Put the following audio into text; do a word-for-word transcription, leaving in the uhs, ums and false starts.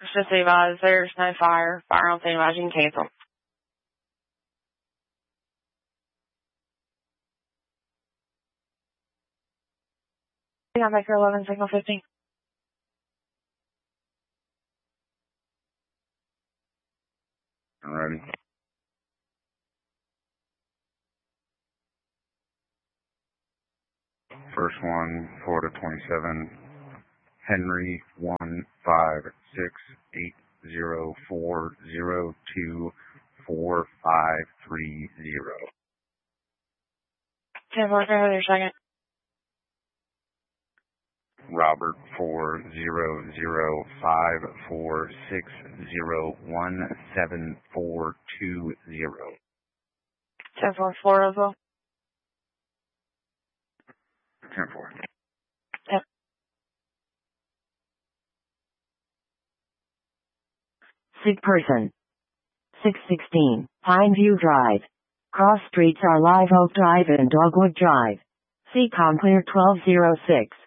Just advise there's no fire. Fire on scene, advise you can cancel. I'm back here eleven, signal fifteen. I'm ready. First one, Florida twenty-seven, Henry one five six eight zero four zero two four five three zero. ten four, go ahead, your second. Robert four zero zero five four six zero one seven four two zero. ten four, Florida as well. ten four. Yep. Sick person. six sixteen, Pineview Drive. Cross streets are Live Oak Drive and Dogwood Drive. C-Com clear twelve oh six.